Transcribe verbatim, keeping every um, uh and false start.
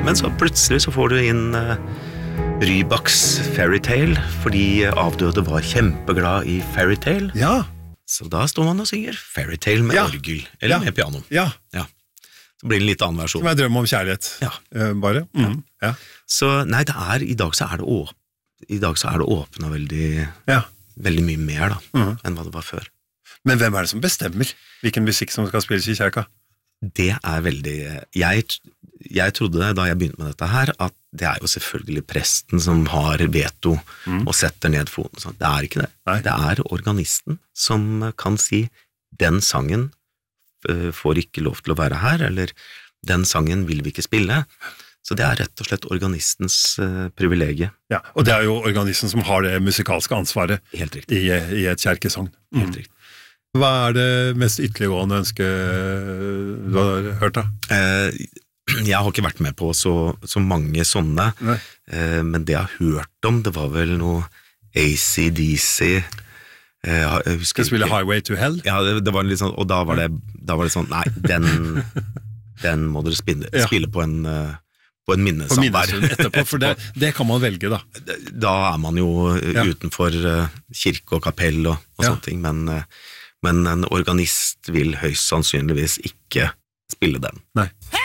Men så plutselig så får du inn uh, Rybaks Fairytale, fordi avdøde var kjempeglad i Fairytale. Ja. Så da står man og synger Fairytale med ja. orgel, eller ja. med piano. Ja. Ja. Så blir det en litt annen versjon. Som er drøm om kjærlighet, ja. uh, bare. Mm. Ja. Så nei, det er, i dag så er det åpent. I dag så er det åpnet veldig, ja. veldig mye mer da, mm. enn hva det var før. Men hvem er det som bestemmer hvilken musikk som skal spilles i kirka? Det er veldig... Jeg, jeg trodde da jeg begynte med dette her, at det er jo selvfølgelig presten som har veto mm. og setter ned foten. Så det er ikke det. Nei. Det er organisten som kan si, den sangen får ikke lov til å være her, eller den sangen vil vi ikke spille. Så det er rett og slett organistens uh, privilegie. Ja, og det er jo organisten som har det musikalske ansvaret Helt riktig. I, i et kjerkesogn. Mm. Helt riktig. Hva er det mest ytterliggående ønske du har hørt da? Uh, jeg har ikke vært med på så, så mange sånne, uh, men det jeg har hørt om, det var vel noe A C D C. Uh, jeg husker Skal spille ikke. Highway to Hell? Ja, det, det var litt sånn, og da var det, da var det sånn, nei, den, den må dere spille, spille ja. på en... Uh, på en minnesamvær etterpå, for det, det kan man velge da. Da er man jo ja. utenfor uh, kirke og kapell og, og ja. sånne ting, men, uh, men en organist vil høyst sannsynligvis ikke spille den. Nei.